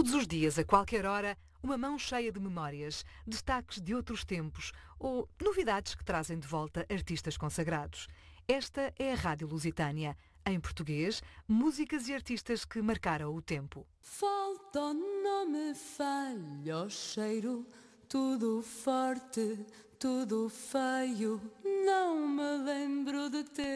Todos os dias, a qualquer hora, uma mão cheia de memórias, destaques de outros tempos ou novidades que trazem de volta artistas consagrados. Esta é a Rádio Lusitânia. Em português, músicas e artistas que marcaram o tempo. Falta, não me falha o cheiro, tudo forte, tudo feio, não me lembro de ter.